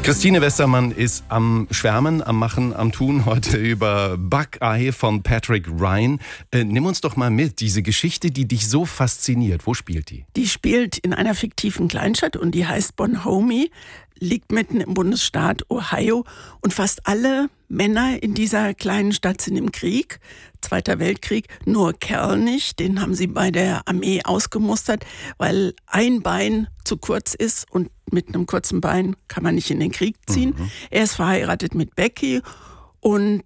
Christine Westermann ist am Schwärmen, am Machen, am Tun heute über Buckeye von Patrick Ryan. Nimm uns doch mal mit, diese Geschichte, die dich so fasziniert. Wo spielt die? Die spielt in einer fiktiven Kleinstadt und die heißt Bonhomie, liegt mitten im Bundesstaat Ohio und fast alle Männer in dieser kleinen Stadt sind im Krieg, Zweiter Weltkrieg, nur Kerl nicht, den haben sie bei der Armee ausgemustert, weil ein Bein zu kurz ist und mit einem kurzen Bein kann man nicht in den Krieg ziehen. Er ist verheiratet mit Becky und